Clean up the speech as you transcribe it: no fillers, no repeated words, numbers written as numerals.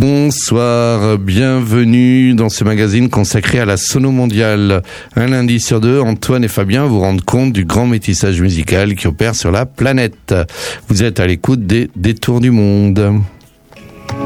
Bonsoir, bienvenue dans ce magazine consacré à la sono mondiale. Un lundi sur deux, Antoine et Fabien vous rendent compte du grand métissage musical qui opère sur la planète. Vous êtes à l'écoute des Détours du monde.